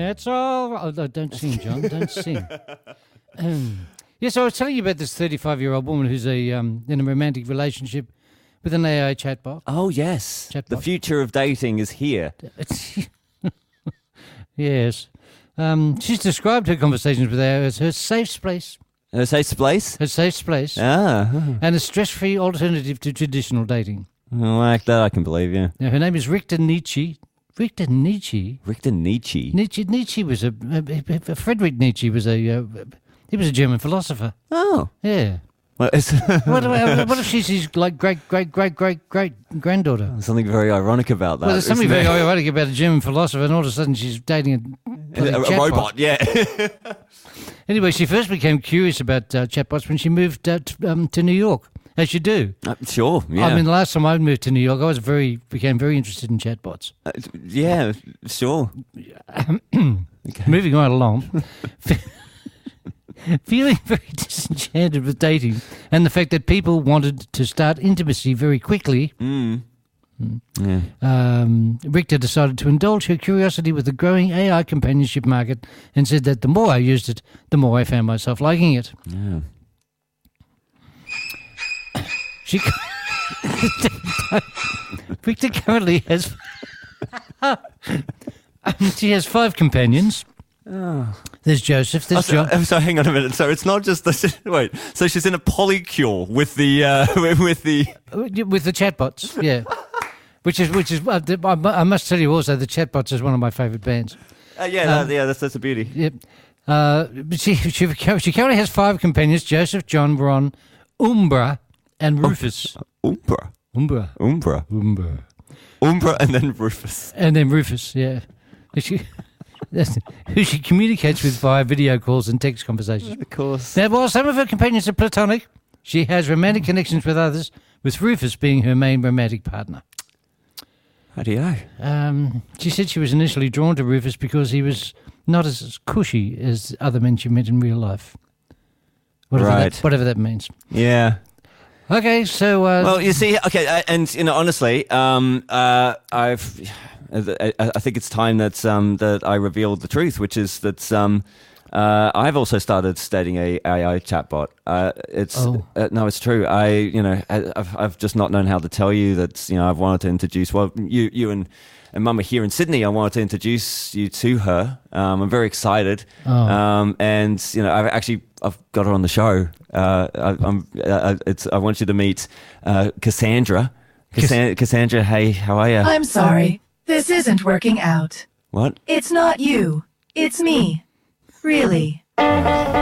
It's all right. Oh, no, don't sing, John. Don't sing. Yes, I was telling you about this 35-year-old woman who's in a romantic relationship with an AI chatbot. Oh, yes. Chatbot. The future of dating is here. Yes. She's described her conversations with AI as her safe place. A safe place? Her safe place. Ah. And a stress-free alternative to traditional dating. Like that, I can believe, yeah. Now, her name is Richter Nietzsche. Richter Nietzsche? Richter Nietzsche. Nietzsche was Friedrich Nietzsche was he was a German philosopher. Oh. Yeah. Well, What if she's his great-great-great-great-great-granddaughter? something very ironic about that. Well, there's something very ironic about a German philosopher, and all of a sudden she's dating a robot, yeah. Anyway, she first became curious about chatbots when she moved to New York, as you do. Sure, yeah. I mean, the last time I moved to New York, I became very interested in chatbots. Yeah, sure. Okay. Moving right along. Feeling very disenchanted with dating and the fact that people wanted to start intimacy very quickly, Yeah. Richter decided to indulge her curiosity with the growing AI companionship market and said that the more I used it, the more I found myself liking it. Yeah. Richter currently has she has 5 companions. Oh. There's Joseph. There's John. So hang on a minute. So it's not just wait. So she's in a polycule with the chatbots. Yeah, which is. I must tell you also, the chatbots is one of my favourite bands. That's a beauty. Yep. But she currently has 5 companions: Joseph, John, Ron, Umbra, and Rufus. Umbra, and then Rufus. Yeah. Who she communicates with via video calls and text conversations. Of course. Now, while some of her companions are platonic, she has romantic connections with others, with Rufus being her main romantic partner. How do you know? She said she was initially drawn to Rufus because he was not as cushy as other men she met in real life. Whatever that means. Yeah. Okay, so... well, you see, okay, and, honestly, I think it's time that I revealed the truth, which is that I've also started dating a AI chatbot. No, it's true. I've just not known how to tell you that. I've wanted to introduce. Well, you and Mum are here in Sydney. I wanted to introduce you to her. I'm very excited. And I've got her on the show. I want you to meet Cassandra. Cassandra, hey, how are you? I'm sorry. This isn't working out. What? It's not you. It's me. Really.